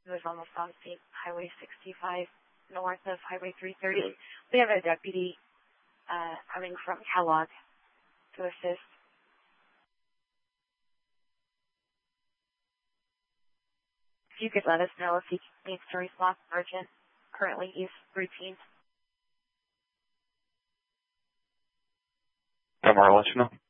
He was almost on State Highway 65 north of Highway 330. We have a deputy coming from Kellogg to assist. If you could let us know if he needs to respond urgent. Currently, he's routine. Tomorrow, I'll let you know.